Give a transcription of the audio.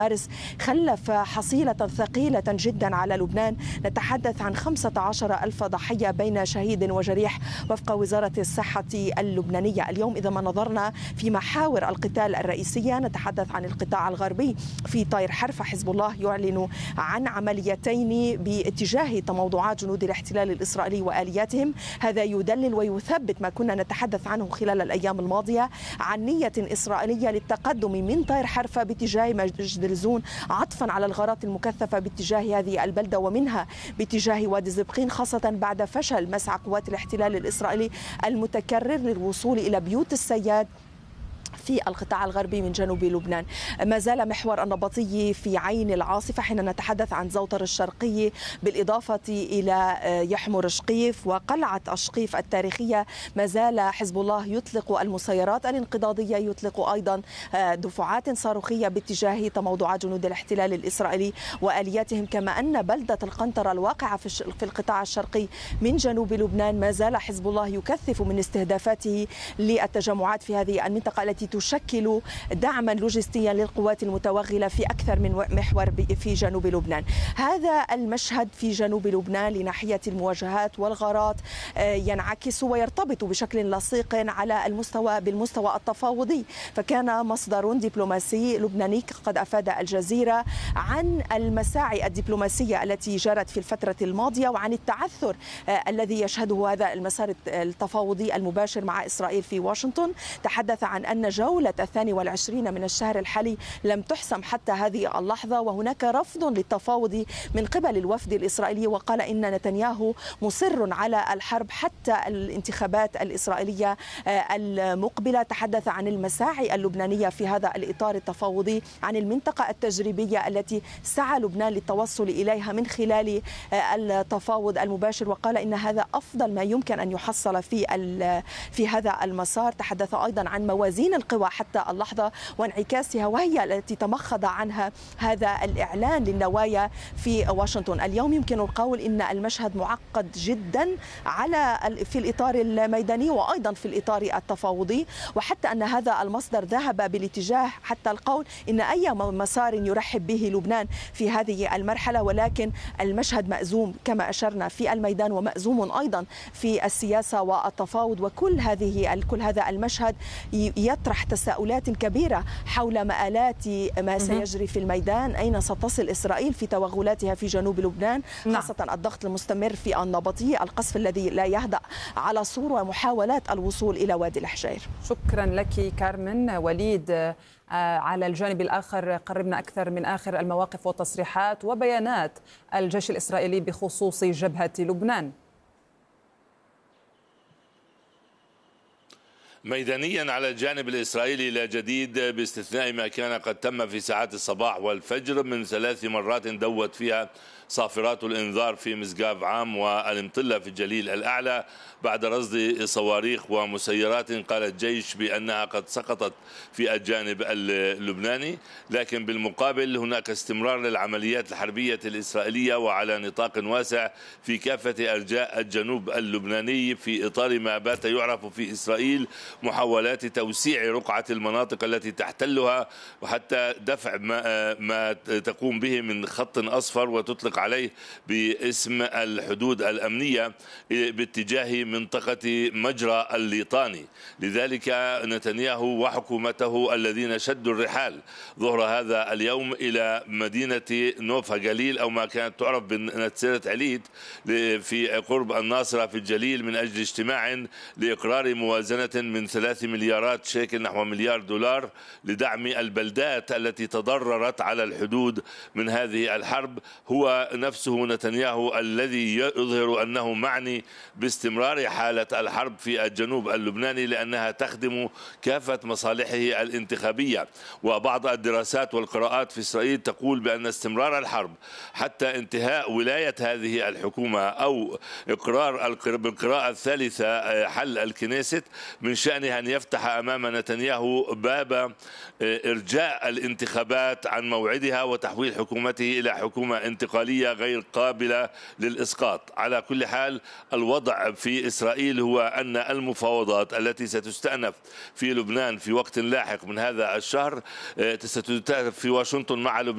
مارس خلف حصيلة ثقيلة جدا على لبنان. نتحدث عن 15,000 ضحية بين شهيد وجريح وفق وزارة الصحة اللبنانية. اليوم إذا ما نظرنا في محاور القتال الرئيسية، نتحدث عن القطاع الغربي. في طير حرفة حزب الله يعلن عن عمليتين باتجاه تموضعات جنود الاحتلال الإسرائيلي وآلياتهم. هذا يدلل ويثبت ما كنا نتحدث عنه خلال الأيام الماضية عن نية إسرائيلية للتقدم من طير حرفة باتجاه مجدلزون، عطفا على الغارات المكثفة باتجاه هذه البلدة ومنها باتجاه وادي زبقين، خاصة بعد فشل مسعى قوات الاحتلال الإسرائيلي المتكرر للوصول إلى بيوت السياد في القطاع الغربي من جنوب لبنان. ما زال محور النبطي في عين العاصفة حين نتحدث عن زوطر الشرقي، بالإضافة إلى يحمر شقيف وقلعة أشقيف التاريخية. ما زال حزب الله يطلق المسيرات الانقضاضية، يطلق أيضا دفعات صاروخية باتجاه تموضعات جنود الاحتلال الإسرائيلي وآلياتهم، كما أن بلدة القنطرة الواقعة في القطاع الشرقي من جنوب لبنان ما زال حزب الله يكثف من استهدافاته للتجمعات في هذه المنطقة التي تشكل دعما لوجستيا للقوات المتوغلة في أكثر من محور في جنوب لبنان. هذا المشهد في جنوب لبنان لناحية المواجهات والغارات ينعكس ويرتبط بشكل لصيق على بالمستوى التفاوضي. فكان مصدر دبلوماسي لبناني قد أفاد الجزيرة عن المساعي الدبلوماسية التي جرت في الفترة الماضية وعن التعثر الذي يشهده هذا المسار التفاوضي المباشر مع إسرائيل في واشنطن. تحدث عن أن جولة 22 من الشهر الحالي لم تحسم حتى هذه اللحظة، وهناك رفض للتفاوض من قبل الوفد الإسرائيلي، وقال إن نتنياهو مصر على الحرب حتى الانتخابات الإسرائيلية المقبلة. تحدث عن المساعي اللبنانية في هذا الإطار التفاوضي، عن المنطقة التجريبية التي سعى لبنان للتوصل إليها من خلال التفاوض المباشر، وقال إن هذا أفضل ما يمكن أن يحصل في هذا المسار. تحدث أيضا عن موازين القوى حتى اللحظة وانعكاسها، وهي التي تمخض عنها هذا الإعلان للنوايا في واشنطن. اليوم يمكن القول إن المشهد معقد جدا في الإطار الميداني وأيضا في الإطار التفاوضي، وحتى أن هذا المصدر ذهب بالاتجاه حتى القول إن أي مسار يرحب به لبنان في هذه المرحلة، ولكن المشهد مأزوم كما أشرنا في الميدان ومأزوم أيضا في السياسة والتفاوض. وكل هذا المشهد يطرح تساؤلات كبيرة حول مآلات ما سيجري في الميدان. أين ستصل إسرائيل في توغلاتها في جنوب لبنان، خاصة الضغط المستمر في النبطي، القصف الذي لا يهدأ على صور ومحاولات الوصول إلى وادي الحجير. شكرا لك كارمن. وليد، على الجانب الآخر قربنا أكثر من آخر المواقف والتصريحات وبيانات الجيش الإسرائيلي بخصوص جبهة لبنان. ميدانيا على الجانب الإسرائيلي لا جديد، باستثناء ما كان قد تم في ساعات الصباح والفجر من 3 مرات دوت فيها صافرات الإنذار في مسقاف عام والمطلة في الجليل الأعلى بعد رصد صواريخ ومسيرات قال الجيش بأنها قد سقطت في الجانب اللبناني. لكن بالمقابل هناك استمرار للعمليات الحربية الإسرائيلية وعلى نطاق واسع في كافة أرجاء الجنوب اللبناني، في إطار ما بات يعرف في إسرائيل محاولات توسيع رقعة المناطق التي تحتلها، وحتى دفع ما تقوم به من خط أصفر وتطلق عليه باسم الحدود الأمنية باتجاه منطقة مجرى الليطاني. لذلك نتنياهو وحكومته الذين شدوا الرحال ظهر هذا اليوم إلى مدينة نوفا جليل أو ما كانت تعرف بنتسيرة عليت في قرب الناصرة في الجليل من أجل اجتماع لإقرار موازنة من 3 مليارات شيكل نحو مليار دولار لدعم البلدات التي تضررت على الحدود من هذه الحرب. هو نفسه نتنياهو الذي يظهر أنه معني باستمرار حالة الحرب في الجنوب اللبناني لأنها تخدم كافة مصالحه الانتخابية. وبعض الدراسات والقراءات في إسرائيل تقول بأن استمرار الحرب حتى انتهاء ولاية هذه الحكومة أو إقرار بالقراءة الثالثة حل الكنيست من شأنها أن يفتح أمام نتنياهو باب إرجاء الانتخابات عن موعدها وتحويل حكومته إلى حكومة انتقالية غير قابلة للإسقاط. على كل حال الوضع في إسرائيل هو أن المفاوضات التي ستستأنف في لبنان في وقت لاحق من هذا الشهر ستستأنف في واشنطن مع لبنان